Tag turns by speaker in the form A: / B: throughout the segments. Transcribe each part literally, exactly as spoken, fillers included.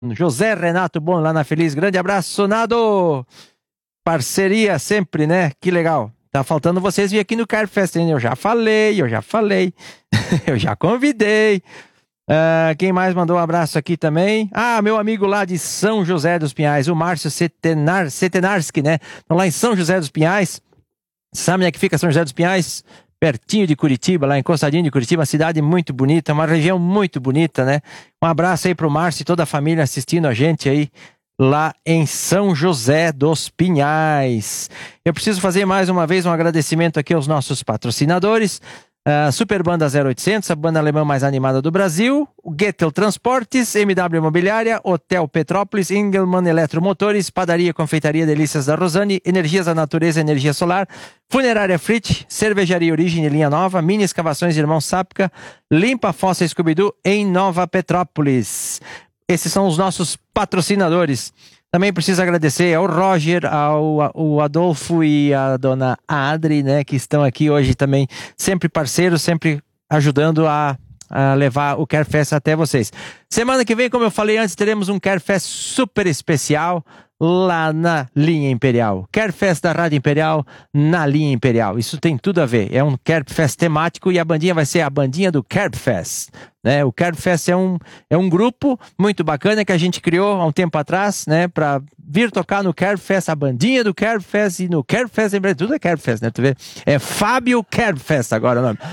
A: José Renato Bom lá na Feliz. Grande abraço, Nado! Parceria sempre, né? Que legal. Tá faltando vocês vir aqui no Carfest, hein? Eu já falei, eu já falei. Eu já convidei. Uh, quem mais mandou um abraço aqui também? Ah, meu amigo lá de São José dos Pinhais, o Márcio Setenar, Setenarski, né? Estão lá em São José dos Pinhais. Sabe onde é que fica São José dos Pinhais? Pertinho de Curitiba, lá encostadinho de Curitiba, uma cidade muito bonita, uma região muito bonita, né? Um abraço aí pro Márcio e toda a família assistindo a gente aí, lá em São José dos Pinhais. Eu preciso fazer mais uma vez um agradecimento aqui aos nossos patrocinadores. Uh, Super Banda zero oitocentos, a banda alemã mais animada do Brasil, o Gettel Transportes, M W Imobiliária, Hotel Petrópolis, Engelmann Eletromotores, Padaria Confeitaria Delícias da Rosane, Energias da Natureza, Energia Solar, Funerária Fritz, Cervejaria Origem Linha Nova, Mini Escavações Irmão Sápica, Limpa Fossa Scooby-Doo em Nova Petrópolis. Esses são os nossos patrocinadores. Também preciso agradecer ao Roger, ao, ao Adolfo e à dona Adri, né, que estão aqui hoje também, sempre parceiros, sempre ajudando a, a levar o Carefest até vocês. Semana que vem, como eu falei antes, teremos um Carefest super especial lá na linha Imperial. Carefest da Rádio Imperial na linha Imperial. Isso tem tudo a ver. É um Carefest temático e a bandinha vai ser a bandinha do Carefest. Né? O Carefest é um, é um grupo muito bacana que a gente criou há um tempo atrás, né, para vir tocar no Carefest, a bandinha do Carefest e no Carefest, tudo é Carefest, né? Tu vê? É Fábio Carefest agora o nome.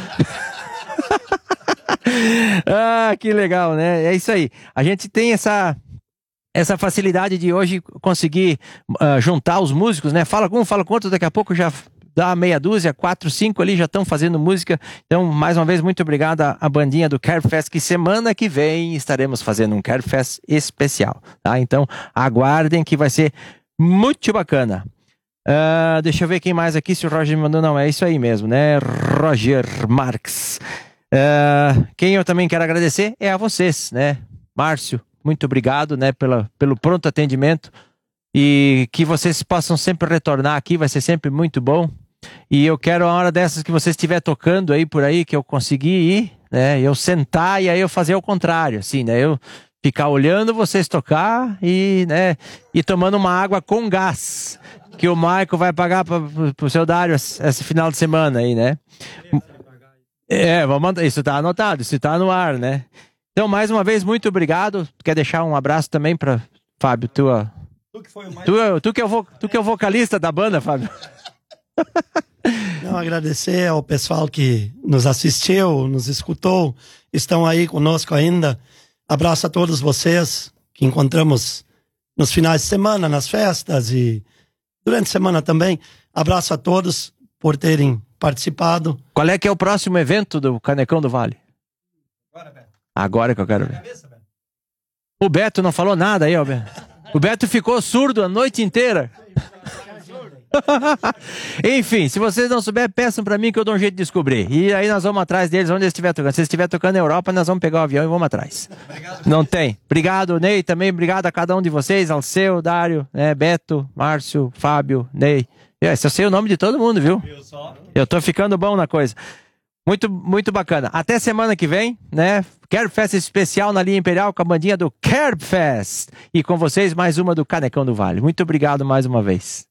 A: Ah, que legal, né? É isso aí. A gente tem essa essa facilidade de hoje conseguir uh, juntar os músicos, né? Fala com um, fala com outro, daqui a pouco já dá meia dúzia, quatro, cinco ali já estão fazendo música. Então, mais uma vez, muito obrigado à, à bandinha do Carefest, que semana que vem estaremos fazendo um Carefest especial, tá? Então, aguardem que vai ser muito bacana. Uh, deixa eu ver quem mais aqui, se o Roger me mandou. Não, é isso aí mesmo, né? Roger Marques. Uh, quem eu também quero agradecer é a vocês, né? Márcio, muito obrigado, né, pela, pelo pronto atendimento e que vocês possam sempre retornar aqui, vai ser sempre muito bom. E eu quero a hora dessas que você estiver tocando aí por aí, que eu conseguir ir, né, eu sentar e aí eu fazer o contrário, assim, né, eu ficar olhando vocês tocar e, né, e tomando uma água com gás, que o Maico vai pagar para o seu Dário esse, esse final de semana aí, né. É, vamos, isso tá anotado, isso tá no ar, né. Então, mais uma vez, muito obrigado. Quer deixar um abraço também para Fábio, tua... Tu que, foi o mais... tu, tu, que é o vo... tu que é o vocalista da banda, Fábio.
B: Não, agradecer ao pessoal que nos assistiu, nos escutou, estão aí conosco ainda. Abraço a todos vocês que encontramos nos finais de semana, nas festas e durante a semana também. Abraço a todos por terem participado.
A: Qual é que é o próximo evento do Canecão do Vale?
B: Agora, Beto.
A: Agora que eu quero ver. O Beto não falou nada aí, ó. O Beto ficou surdo a noite inteira. Enfim, se vocês não souberem, peçam pra mim que eu dou um jeito de descobrir. E aí nós vamos atrás deles onde eles estiverem tocando. Se eles estiverem tocando na Europa, nós vamos pegar o avião e vamos atrás. Obrigado. Não tem. Obrigado, Ney, também. Obrigado a cada um de vocês. Alceu, Dário, né, Beto, Márcio, Fábio, Ney. Esse eu sei o nome de todo mundo, viu? Eu tô ficando bom na coisa. Muito, muito bacana. Até semana que vem, né? Carefest especial na linha Imperial com a bandinha do Carefest. E com vocês mais uma do Canecão do Vale. Muito obrigado mais uma vez.